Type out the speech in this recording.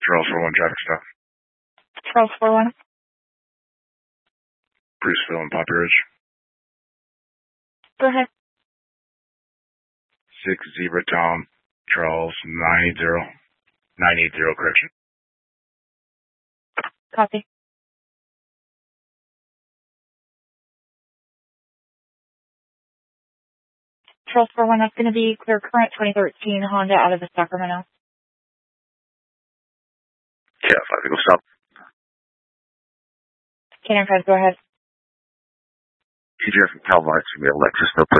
Charles 41 traffic stop. Charles 41. Bruceville and Poppy Ridge. Go ahead. 60 Tom, Charles 980 correction. Copy. Charles 41, that's going to be clear current 2013 Honda out of the Sacramento. Yeah, 5 Eagle stop. Cannon 5, go ahead. TJ from Calvine, it's going to be a Lexus, no